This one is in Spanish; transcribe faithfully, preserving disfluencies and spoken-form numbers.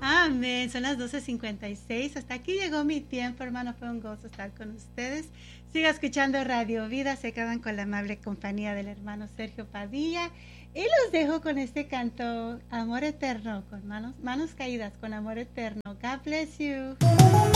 Amén. Son las doce cincuenta y seis. Hasta aquí llegó mi tiempo, hermano. Fue un gozo estar con ustedes. Siga escuchando Radio Vida. Se quedan con la amable compañía del hermano Sergio Padilla. Y los dejo con este canto, Amor Eterno, con manos, manos caídas, con Amor Eterno. God bless you.